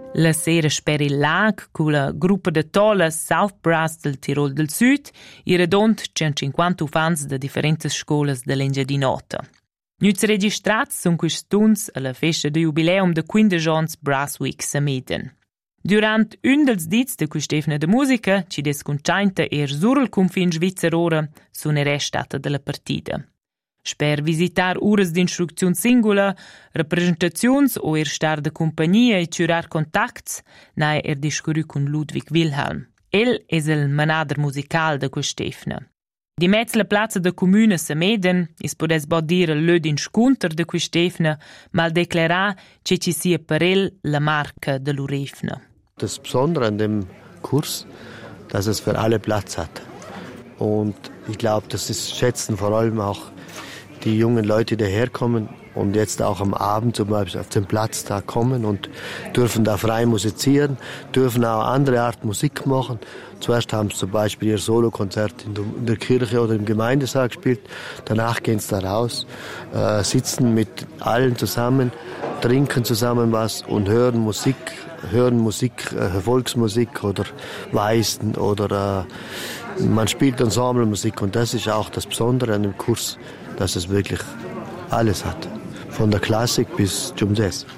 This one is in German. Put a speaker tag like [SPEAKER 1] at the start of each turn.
[SPEAKER 1] La sera speri lag con la gruppa de Tola South Brass del Tirol del Sud i redont 150 ufans de differenti scolas de l'Engiadina Nota. Nüz registrats sun quist stuns alla festa de jubileum de 15 ans Brass Week Sameden. Durant un dels dits de quist'evna de musica, ci descunchainta sur il confin svizzerora, sun stata della partida. Sper visitar uras d'instrucziun singula, representaziuns o star de compagnia e ciurar contacts, nai discurrü con Ludwig Wilhelm. El es il manader musical de quist'evna. Di mezz la plaza de comuna Sameden, is podes bo dir il lö d'inscunter de quist'evna, mal declarar che ci sia per el la marca de l'urevna.
[SPEAKER 2] Das Besondere an dem Kurs, dass es für alle Platz hat. Und ich glaube, das schätzen vor allem auch die jungen Leute, die daherkommen und jetzt auch am Abend zum Beispiel auf den Platz da kommen und dürfen da frei musizieren, dürfen auch andere Art Musik machen. Zuerst haben sie zum Beispiel ihr Solokonzert in der Kirche oder im Gemeindesaal gespielt. Danach gehen sie da raus, sitzen mit allen zusammen, trinken zusammen was und hören Musik, Volksmusik oder Weisen oder man spielt Ensemblemusik. Und das ist auch das Besondere an dem Kurs, dass es wirklich alles hat. Von der Klassik bis zum Jazz.